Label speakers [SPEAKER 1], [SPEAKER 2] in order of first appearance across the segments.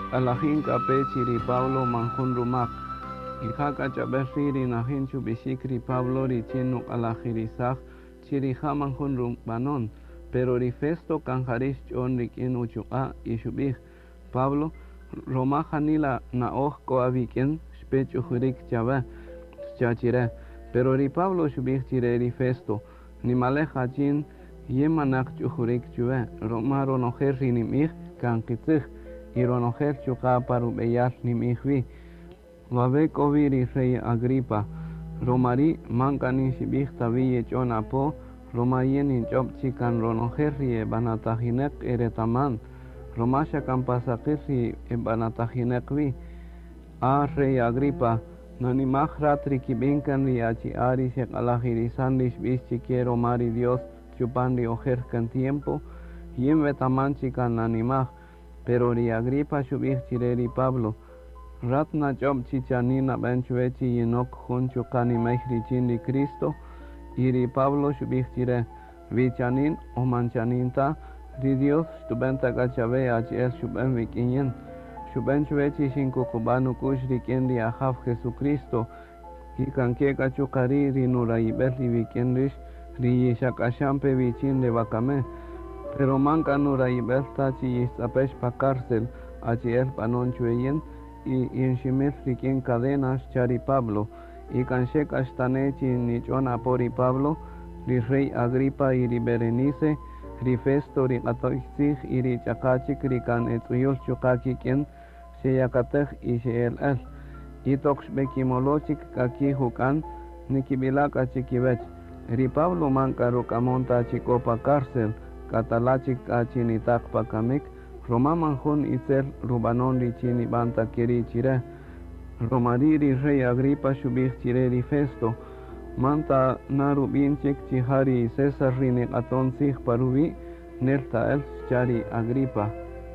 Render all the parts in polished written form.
[SPEAKER 1] Alajin kapechiri Pablo manjun rumak. Ilhaka chabeshiri najin chubishikri Pablo richinuk alajirizaj chirija manjun rumbanon. Pero rifesto kanjarish chon rikin uchu'a ishubij. Pablo Roma janila naoj koaviken spech ujurik chabe chachire. Pero ri Pablo shubij chire rifesto. Ni maleja chin yemanak chujurik chube. Roma ronojer rinimij kankitij. Y ronojer chuka parubeyal nimijvi. Vabe koviri rey Agripa. Romari mankani shibij tabiye chon apo. Roma yenin chop chikan ronojer rie banatajinek eretaman. Roma shakan pasakirri banatajinek a rey Agripa. Nanimaj ratri kibinkan riachi ari shek alajirizan lishbis chiquiero mari Dios chupan ri ojer kan tiempo. Yem betaman chikan nanimaj. Pero ri Agripa shubij chireri Pablo. Ratna chop chichanina benchuechi yenok hun chukani mejrichin di Cristo. Y ri Pablo shubij chire. Vichanin o manchaninta. Ri Dios stubenta gachabe el shuben vikinyen. Shuben chuechi shinku kubanu kush riken di ahaf Jesucristo. Y kankeka chukari ri nuraibel ri vikenrish. Ri yishakashampe vichin de bakame. Pero manca nuraibel tachi yistapesh pa cárcel. El panon chueyen. Y enshimel riken cadenas chari Pablo. Y kanshek ashtanechi nichona pori Pablo. Ri rey Agripa y ri Berenice. Ri Festo ri atoixig y ri chakachik ri kan etuyol chukaki kien. Sheyakatej y sheel el. Y toxbekimolochik kaki hukan. Nikibilaka chikibech. Ri Pablo manca rocamonta chikopa cárcel. Katalachik achinitak pakamik. Roma manjun itzel rubanon ri chini banta kiri chire. Romariri rey Agripa shubij chire ri Festo. Manta narubinchik chihari César rinek aton sig parubi. Nelta el chari Agripa.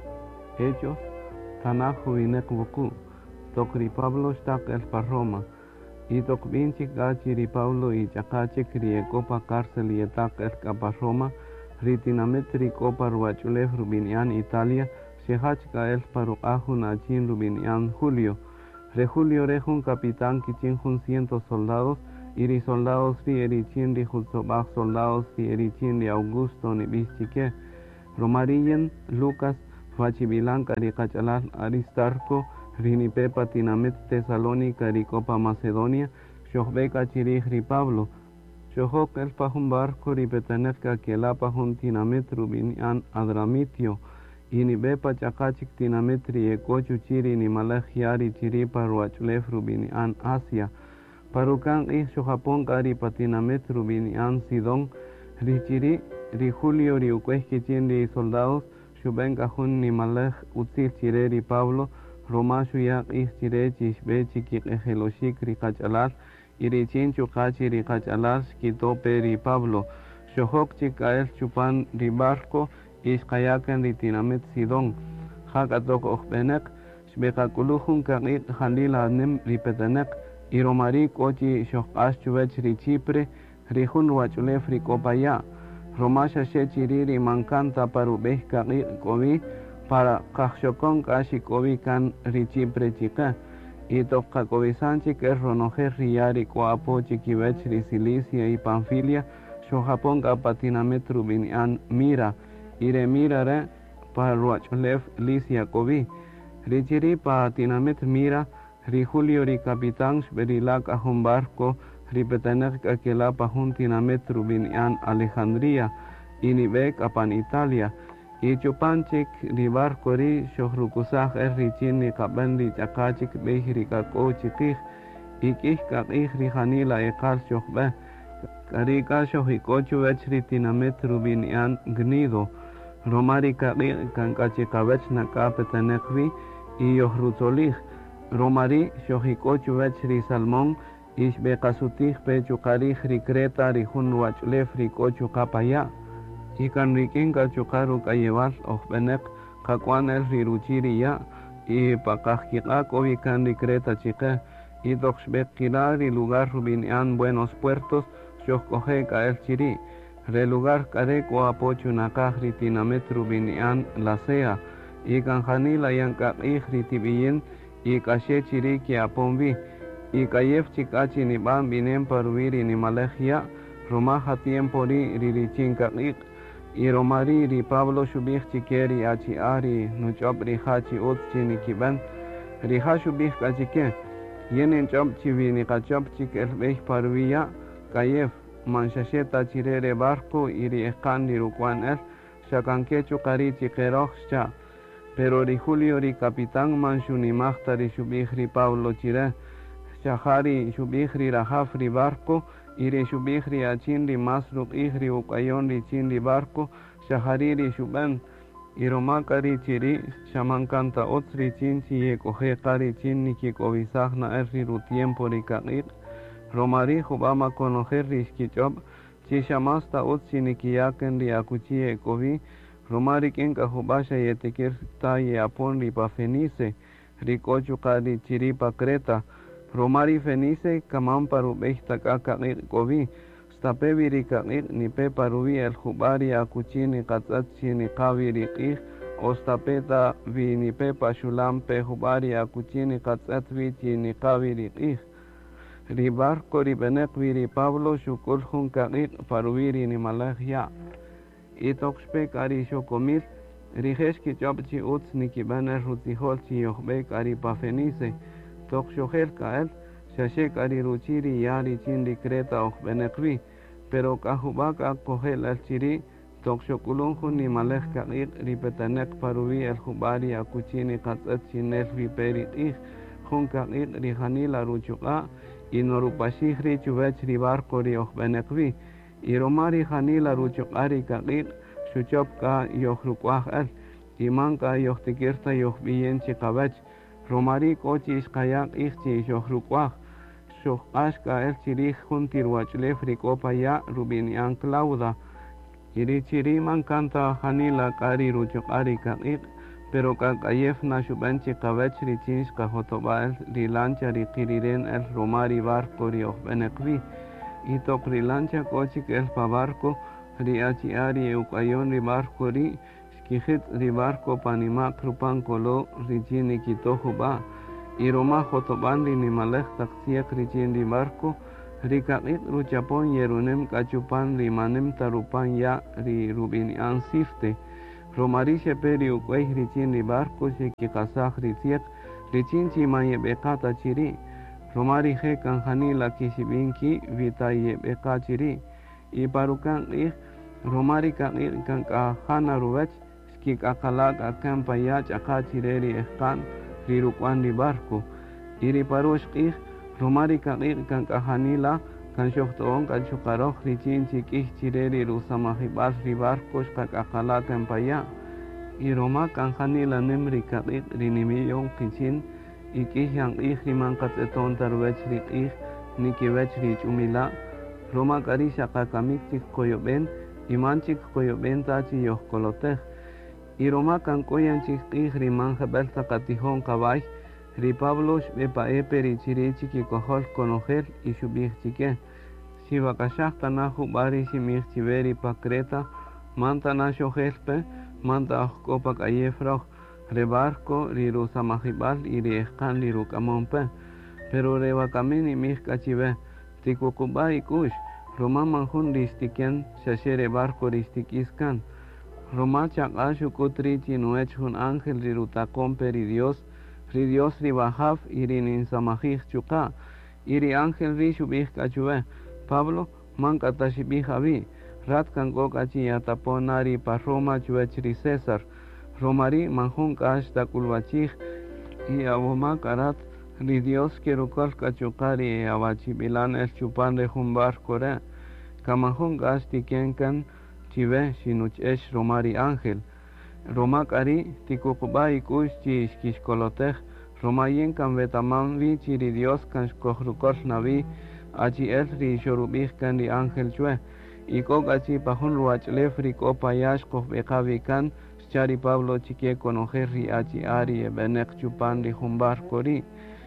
[SPEAKER 1] Hechos. Tanahu vinek vuku. Tokri Pablo stak el pa Roma. Y tokbinchik gachiri Pablo y chakachik riekopa cárcel y etak el kapa Roma. Ritinamit rikopa ruachulef rubinian Italia. Shehachka el paru ahun achin rubinian Julio. Re Julio rejun capitán kichinjun 100 soldados. Iri soldados ri erichin ri jutsobach soldados ri erichin ri Augusto ni bichique. Romarillen Lucas Fachibilanca ri Cachalal Aristarco Rinipepa Tinamit Tesalónica ri Copa Macedonia Shohbeca chirij ri Pablo. Shohok el pajun barco ri petenetca kielapa jun Tinamit Rubinian Adramitio. Inibepa chakachik Tinamit ri Ekochu chiri ni Malejiari chiripa ruachlef Rubinian Asia. Parukan Japón kari patinamit Rubinian Sidón. Richiri ri Julio ri ukweskichin ri soldados. Shubenka jun ni malej utzil chire ri Pablo. Roma shuyak chire chishbe chikik ejeloshik ri kachalal. Irichin chukachi ri kachalal skitope ri Pablo. Shohok chikael chupan ri barco. Kayaken ri tinamit Sidón. Hakatok okbenek. Shbekakuluhun kakik handila nim ri petenek. Y Romari kochi shokash chuvech ri Chipre, rijun ruachulef ri Copaya. Romasha shechiri ri mancanta parubeh kaki kovi para kachokon kashi kovi kan ri Chipre chika. Y topka kovi sanchi que ronojer riari koapo chikivech ri Cilicia y Panfilia, shohapon kapatinamet rubinian mira. Y re mira re para ruachulef Licia kovi. Richiri patinamet mira. Ri Julio ri capitán berilak ahun barco ripetenek aquela pajun tinamet rubinian Alejandría y nibek apan Italia y chupanchik ri barco ri shohrukusaj richin ni kaben ri chakachik beih ri kako chikij y kih kakij ri hanila ekal shohbe karika shohikochu vech ri tinamet rubinian Gnido Romari kakij kankachikavech nakapetenekvi y yohrutolij Romari shohikochu vech ri Salmón ishbekasutij pechukarij ri Creta ri jun wachlef ri kochu kapaya ikan rikin kachukaru kayeval ojbenek kakuan el ri ruchiri ya y pakajkikako ikan ri Creta chike y toxbekila ri lugar rubinian Buenos Puertos shohkojeka el chiri re lugar kareko apochu nakaj ri tinamet rubinian La Sea ikan janila yanka ihri tibiyin ikashe chiri ki aponvi ikayef chikachi ni ban binen parwiri ni malejia romaja tiempo ririchinka y romari ri Pablo shubih chikeri achi ari nuchop rihachi utchi ni kiban riha shubih kachike yenen chop chivini kachop chikel beh parwiya kayef manshasheta chirere barco iri escandi rukuan shakankechu kari chikerochcha pero ri Julio ri capitán manshuni mahta ri shubih ri Pablo chire shahari shubih ri rahaf ri barco iri shubih ri achin ri masruk ihri ukayon ri chin ri barco shahari ri shuban iromaka ri chiri shamankanta otri chin chi yekoje kari chin ni kikobisahna erri ru tiempo ri kakik romari hubama conocer ri shkichob chi shamasta otsi ni kiyaken ri akuchi ekobi romari kenka hubasha yetekir ta ye apon ri pa Fenice ri kochu kari chiri pa Creta romari Fenice kaman paru behta kakik kobi stapevi ri kakik ni pe paruvi el hubari akuchi ni katsachi ni kavi ri kih ostapeta vi ni pe pashulam pe hubari akuchi ni katsatvi chi ni kavi ri kih ri barco ri benekvi ri Pablo shukulhun kakik paruvi ri ni malajia itokshpe kari shokomil ri heshki chopchi uts ni kibane rutihol chi yohbe kari pa Fenice tokshohel kael shashe kari ruchiri yari chin ri Creta och benekvi pero kahubaka kohel el chiri tokshokulunhun ni malej kakik ri petanek paruvi el hubari akuchini katzat chinel vi peri ih hun kakik ri hanila ruchuka inorupashih ri chuvech ri barco ri och benekvi iromari hanila ruchukari kakik shuchopka yohrukwah el imanka yohtikirta yohbiyen chikabech romari kochi iskayak ihchi yohrukwah shohashka el chirih juntir wachlef rikopa ya rubinian Clauda iri chiri mankanta hanila kari ruchukari kakik pero kakayef na shubenchi kabech ri chinshka hotoba el ri lancha ri kiriren el romari barco ri och benekvi itok ri lancha kochik el pa barco ri achi ari eukayon ri barco ri skihit ri barco panimak rupan kolo ri chini kitohu ba iroma hotoban ri ni malej taksiek ri chin ri barco ri kakik ruchapon yerunem kachupan ri manem tarupan ya ri rubinian sifte romari sheperi ukweh ri chin ri barco shiki kasaj ri siek ri chin chi maye bekata chiri romari he kanjanila kishibinki vitaye beka chiri y parukan ih romari kakik kan kahana rubech shki kakalak akan payach akachireri ehkan ri rukwan ri barco iri parush ih romari kakik kan kahanila kan shohtoon kan shukaroj ri chin chikih chireri rusamahibal ri barco shkakakalak kan paya y roma kan hanila nemri kakik ri nimiyon kichin ikih yang ih riman katseton tarwech ri ih nikiwech ri chumila roma kari shakakamik chik koyoben iman chik koyoben tachi yohkolotej y roma kan koyan chik ih riman jebel takatihon kabay ri Pablo shbepa epe ri chiri chiki kohol konojel y shubih chike shibakashah tana hubari shimih chiveri pa Creta manta na shohelpe manta ohkopak ayefroj re barco ri rusamahibal y ri eskan ri rukamonpe pero re wakamin y mih kachive tikukuba ikush roma manjun ristiken shashere barco ristikiskan roma chaka shukutri chinuech hun ángel ri rutakompe ri Dios ri bahaf y ri ninsamajih chuka y ri ángel ri shubih kachuve Pablo manka tashibih abi rat kan kokachi yataponari pa Roma chuech ri César romari manjun kash takulbachih y aboma karat ri Dios kerukol kachukari abachi bilan el chupan de jun barco re kamanjun kash tikenkan chive shinuchesh romari ángel Roma kari tikukuba ikush chi ishkishkolotej Romayen kan betaman vi chiri Dios kan shkohrukol navi achi el ri shorubih kan ri ángel chue ikok achi pahun ruachlef ri kopayash kohbekavi kan chari Pablo chike conocer ri achi ari benek chupan ri jun barco ri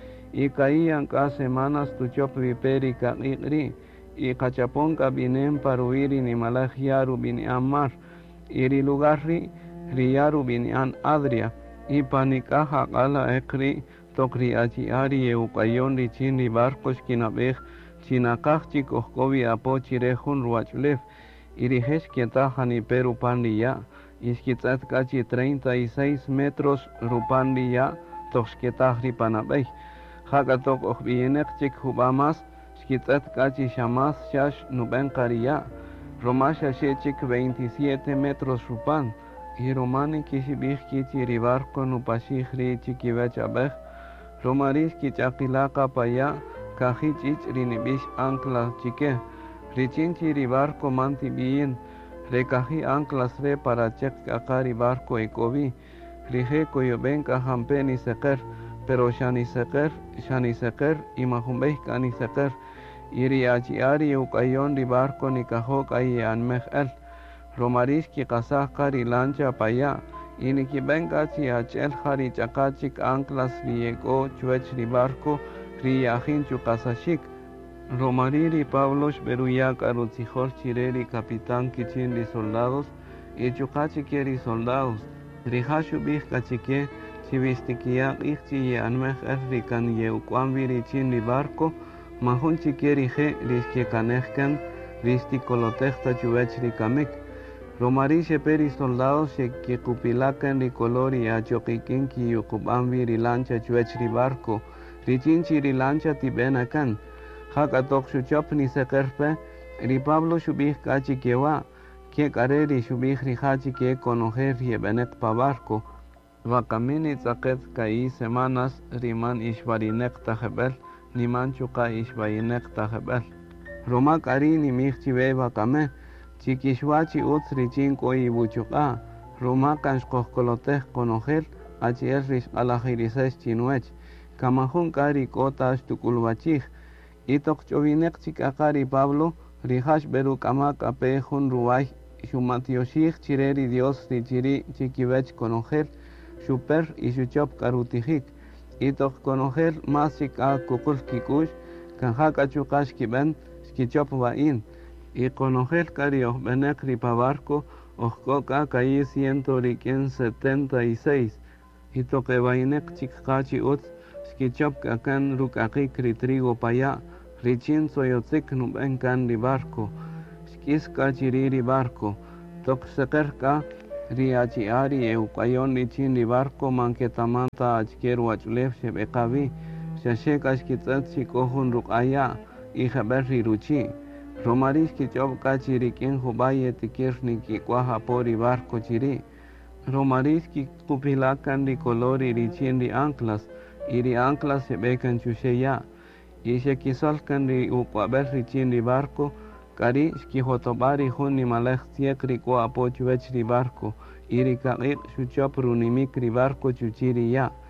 [SPEAKER 1] y caían cada semanas tu chop viperi kakri y cachapon kabinen paruiri ni malajiaru bini amar y ri lugar ri riyaru bini an Adria Ipanikah ala ekri tokri achiari eukayon richin ri barcos kinabej chinakaj chikohkovi apo chirejun ruachlef irijesh kietahani peru pandiya iskitzatkachi 36 metros rupandiya toxkietahri panabej hakatok ohbienek chik hubamas skitzatkachi shamas shash nubenkariya romasha shechik 27 metros rupan y romani kishibij kichi barco nupashijri chikiwech abej romaris kichakilaka paya kahich rinibish ancla chike richinchi barco manti bien rekaji anclas re para chek akari barco ekovi rije koyobenka hampeni seker pero shani seker imahumbej kani seker iri achiari ukayon barco nikahok ay anmej el romaris ki kasah kari lancha paya ini ki benga chi achel hari chakachik anclas riego chuech barco riajin chu kasashik romariri Pablos beruya karutzijor chireri capitán kichin ri soldados y chukachi quieri soldados rihashu bih kachike chivistikia ichi anmej rikan yeuquan virichin ri barco mahun chiquieri je riskiekanejkan ristikolotejta chuech rikamik romarishe peri soldados que cupilacan ri colori achoquikin ki yukuban viri lancha chuech ri barco richinchi ri lancha tibenakan hakatok shuchop ni sekerpe ri Pablo shubih kachi kewa que kareri shubih ri hachi que conocer yebenek pa barco vakamini tzaket kai semanas riman ishbarinek tajebel niman chuka ishbarinek tajebel roma kari ni mihchive vakame chikishwachi utsri chinko ibuchuka roma kanshkohkolotej conocer achiel rish alajirises chinuech kamahun kari kotash tukulbachij itok chovinek chikakari Pablo rihash beru kamak ape jun ruay shumatioshij chireri Dios richiri chikiwech conocer super y shuchop karutijik itok conocer mas chika kukul kikush kanjaka chukash kiben skichop vain y conocer kari benek ripabarco ohkoka kai 176 itok evainek chikkachi utz skichop kakan rukakik trigo paya richin soyotzik nubenkan ri barco skiska chiriri barco tok sekerka riachiari eukayon richin ri barco manketamanta achkeru achlef shebekavi shasheka shkitzat shikohun rukaya y jaberri ruchi romaris kichopka chirikin hubaye tikirni kikwaha pori barco chiri romaris kikupilakan ri colori richin ri anclas iri anclas sebekan chusheya y shekisolkan ri ukwaber richin ri barco kari shkihotobari hun ni malej siek ri kwa apochuech ri barco iri kakik shuchop runimik ri barco chuchiri ya